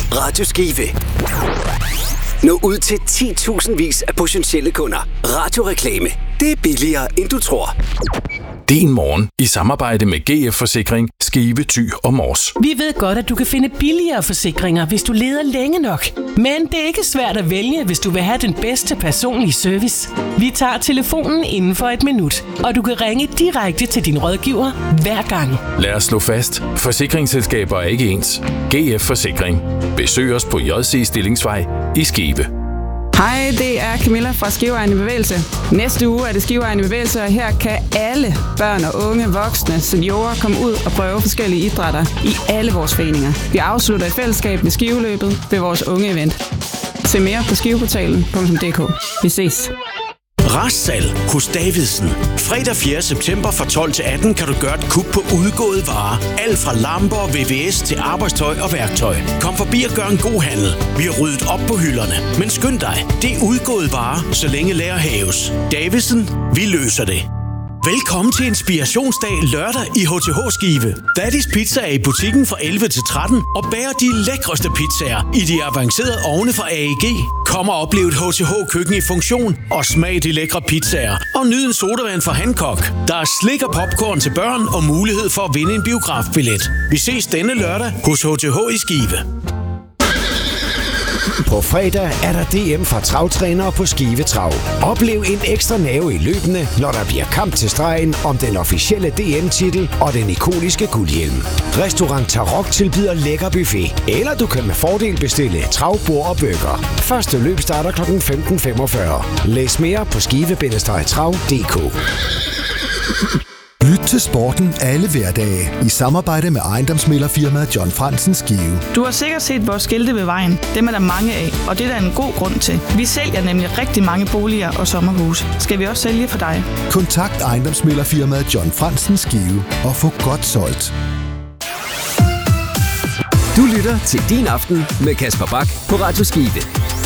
Radio Skive. Nå ud til 10.000 af potentielle kunder. Radioreklame. Det er billigere, end du tror. Din morgen i samarbejde med GF Forsikring, Skive, Thy og Mors. Vi ved godt, at du kan finde billigere forsikringer, hvis du leder længe nok. Men det er ikke svært at vælge, hvis du vil have den bedste personlige service. Vi tager telefonen inden for et minut, og du kan ringe direkte til din rådgiver hver gang. Lad os slå fast. Forsikringsselskaber er ikke ens. GF Forsikring. Besøg os på JC Stillingsvej i Skive. Hej, det er Camilla fra Skiveegn i Bevægelse. Næste uge er det Skiveegn i Bevægelse, og her kan alle børn og unge, voksne, seniorer komme ud og prøve forskellige idrætter i alle vores foreninger. Vi afslutter et fællesskab ved Skiveløbet ved vores unge-event. Se mere på skiveportalen.dk. Vi ses. Restsalg hos Davidsen. Fredag 4. september fra 12 til 18 kan du gøre et kub på udgåede varer. Alt fra lamper, VVS til arbejdstøj og værktøj. Kom forbi og gør en god handel. Vi har ryddet op på hylderne. Men skynd dig, det er udgåede varer, så længe lager haves. Davidsen, vi løser det. Velkommen til Inspirationsdag lørdag i HTH Skive. Daddy's Pizza er i butikken fra 11 til 13 og bager de lækreste pizzaer i de avancerede ovne fra AEG. Kom og oplev et HTH-køkken i funktion og smag de lækre pizzaer. Og nyd en sodavand fra Hancock. Der er slik og popcorn til børn og mulighed for at vinde en biografbillet. Vi ses denne lørdag hos HTH i Skive. På fredag er der DM for travtrænere på Skive Trav. Oplev en ekstra nerve i løbene, når der bliver kamp til stregen om den officielle DM-titel og den ikoniske guldhjelm. Restaurant Tarok tilbyder lækker buffet, eller du kan med fordel bestille travbord og burger. Første løb starter kl. 15.45. Læs mere på skive-trav.dk. Lyt til sporten alle hverdage i samarbejde med ejendomsmæglerfirmaet John Fransen Skive. Du har sikkert set vores skilte ved vejen. Dem er der mange af, og det er der en god grund til. Vi sælger nemlig rigtig mange boliger og sommerhuse. Skal vi også sælge for dig? Kontakt ejendomsmæglerfirmaet John Fransen Skive og få godt solgt. Du lytter til Din Aften med Kasper Bak på Radio Skive.